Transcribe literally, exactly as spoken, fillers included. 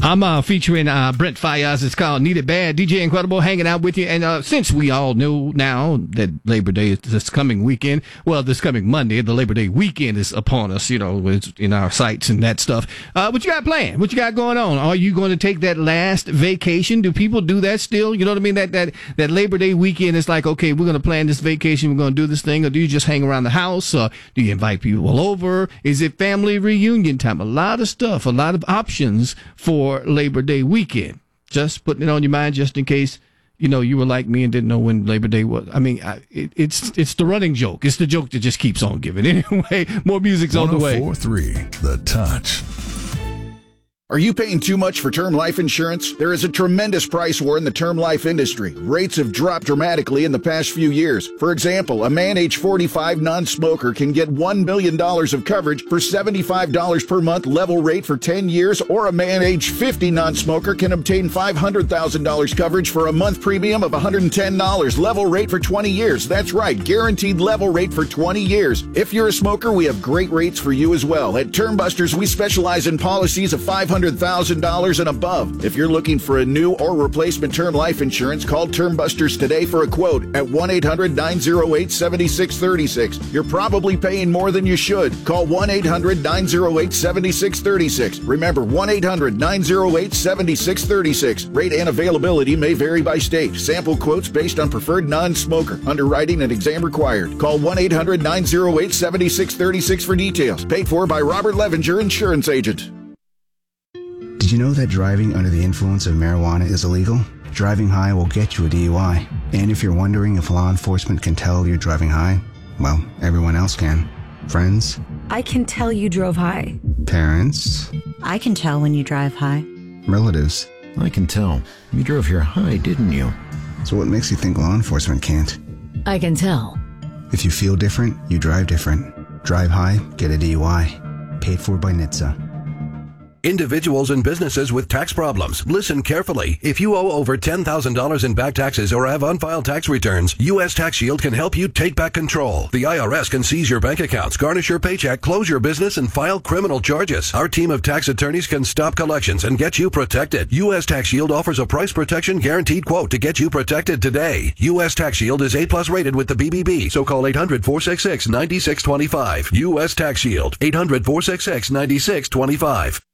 I'm uh, featuring uh, Brent Fayaz. It's called Need It Bad. D J Incredible hanging out with you. And uh, since we all know now that Labor Day is this coming weekend, well, this coming Monday, the Labor Day weekend is upon us, you know, it's in our sights and that stuff. Uh, what you got planned? What you got going on? Are you going to take that last vacation? Do people do that still? You know what I mean? That that, that Labor Day weekend is like, okay, we're going to plan this vacation. We're going to do this thing. Or do you just hang around the house? Or do you invite people over? Is it family reunion time? A lot of stuff, a lot of options for Labor Day weekend. Just putting it on your mind just in case, you know, you were like me and didn't know when Labor Day was. I mean, I, it, it's it's the running joke. It's the joke that just keeps on giving. Anyway, more music's on the way. one oh four point three The Touch. Are you paying too much for term life insurance? There is a tremendous price war in the term life industry. Rates have dropped dramatically in the past few years. For example, a man age forty-five non-smoker can get one million dollars of coverage for seventy-five dollars per month level rate for ten years, or a man age fifty non-smoker can obtain five hundred thousand dollars coverage for a month premium of one hundred ten dollars level rate for twenty years. That's right, guaranteed level rate for twenty years. If you're a smoker, we have great rates for you as well. At Term Busters, we specialize in policies of five hundred thousand dollars and above. If you're looking for a new or replacement term life insurance, call Term Busters today for a quote at one eight hundred nine oh eight seven six three six. You're probably paying more than you should. Call one eight hundred nine oh eight seven six three six. Remember, one eight hundred nine oh eight seven six three six. Rate and availability may vary by state. Sample quotes based on preferred non-smoker. Underwriting and exam required. Call one eight hundred nine oh eight seven six three six for details. Paid for by Robert Levenger, insurance agent. Did you know that driving under the influence of marijuana is illegal? Driving high will get you a D U I. And if you're wondering if law enforcement can tell you're driving high, well, everyone else can. Friends? I can tell you drove high. Parents? I can tell when you drive high. Relatives? I can tell. You drove here high, didn't you? So what makes you think law enforcement can't? I can tell. If you feel different, you drive different. Drive high, get a D U I. Paid for by N H T S A. Individuals and businesses with tax problems, listen carefully. If you owe over ten thousand dollars in back taxes or have unfiled tax returns, U S Tax Shield can help you take back control. The I R S can seize your bank accounts, garnish your paycheck, close your business, and file criminal charges. Our team of tax attorneys can stop collections and get you protected. U S Tax Shield offers a price protection guaranteed quote to get you protected today. U S Tax Shield is A plus rated with the B B B, so call eight hundred four six six nine six two five. U S Tax Shield, eight hundred four six six nine six two five.